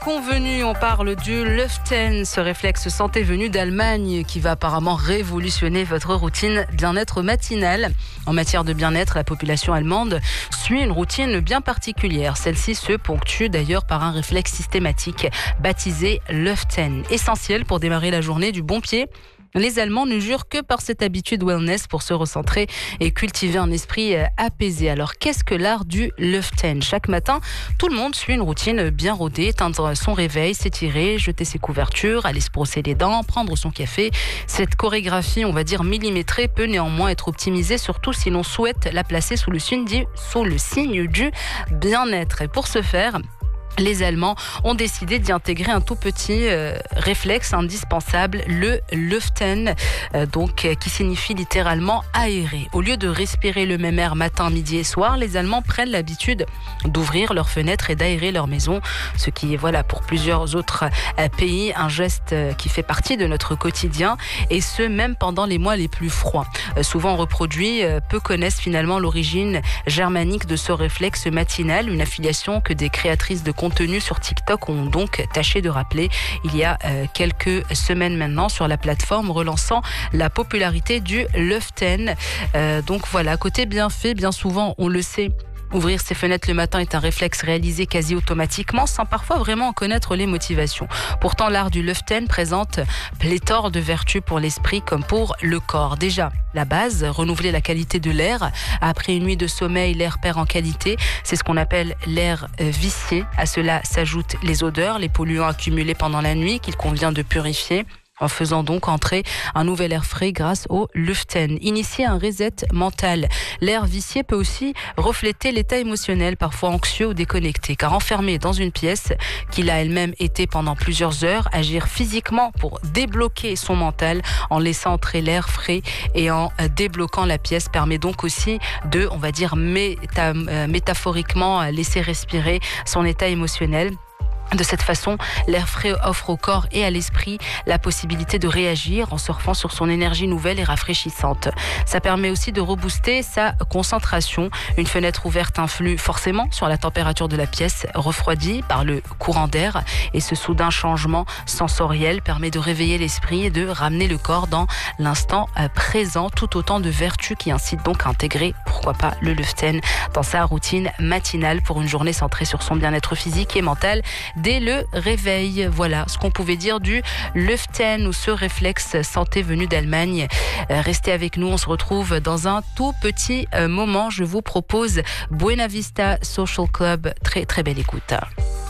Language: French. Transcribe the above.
convenu, on parle du Lüften, ce réflexe santé venu d'Allemagne qui va apparemment révolutionner votre routine bien-être matinale. En matière de bien-être, la population allemande suit une routine bien particulière. Celle-ci se ponctue d'ailleurs par un réflexe systématique baptisé Lüften, essentiel pour démarrer la journée du bon pied. Les Allemands ne jurent que par cette habitude wellness pour se recentrer et cultiver un esprit apaisé. Alors, qu'est-ce que l'art du Lüften ? Chaque matin, tout le monde suit une routine bien rodée, éteindre son réveil, s'étirer, jeter ses couvertures, aller se brosser les dents, prendre son café. Cette chorégraphie, on va dire millimétrée, peut néanmoins être optimisée, surtout si l'on souhaite la placer sous le signe du bien-être. Et pour ce faire, les Allemands ont décidé d'y intégrer un tout petit réflexe indispensable, le Lüften, qui signifie littéralement aérer. Au lieu de respirer le même air matin, midi et soir, les Allemands prennent l'habitude d'ouvrir leurs fenêtres et d'aérer leur maison, ce qui est pour plusieurs autres pays un geste qui fait partie de notre quotidien, et ce même pendant les mois les plus froids. Souvent reproduits, peu connaissent finalement l'origine germanique de ce réflexe matinal, une affiliation que des créatrices de contenu sur TikTok ont donc tâché de rappeler il y a quelques semaines maintenant sur la plateforme, relançant la popularité du Lüften. Côté bienfait, bien souvent on le sait, ouvrir ses fenêtres le matin est un réflexe réalisé quasi automatiquement sans parfois vraiment en connaître les motivations. Pourtant, l'art du Lüften présente pléthore de vertus pour l'esprit comme pour le corps. Déjà, la base, renouveler la qualité de l'air. Après une nuit de sommeil, l'air perd en qualité. C'est ce qu'on appelle l'air vicié. À cela s'ajoutent les odeurs, les polluants accumulés pendant la nuit qu'il convient de purifier, en faisant donc entrer un nouvel air frais grâce au Lüften. Initier un reset mental. L'air vicié peut aussi refléter l'état émotionnel, parfois anxieux ou déconnecté, car enfermé dans une pièce qu'il a elle-même été pendant plusieurs heures, agir physiquement pour débloquer son mental en laissant entrer l'air frais et en débloquant la pièce permet donc aussi de, métaphoriquement laisser respirer son état émotionnel. De cette façon, l'air frais offre au corps et à l'esprit la possibilité de réagir en surfant sur son énergie nouvelle et rafraîchissante. Ça permet aussi de rebooster sa concentration. Une fenêtre ouverte influe forcément sur la température de la pièce, refroidie par le courant d'air. Et ce soudain changement sensoriel permet de réveiller l'esprit et de ramener le corps dans l'instant présent. Tout autant de vertus qui incitent donc à intégrer, pourquoi pas, le Lüften dans sa routine matinale pour une journée centrée sur son bien-être physique et mental dès le réveil. Voilà ce qu'on pouvait dire du Lüften ou ce réflexe santé venu d'Allemagne. Restez avec nous, on se retrouve dans un tout petit moment. Je vous propose Buena Vista Social Club. Très très belle écoute.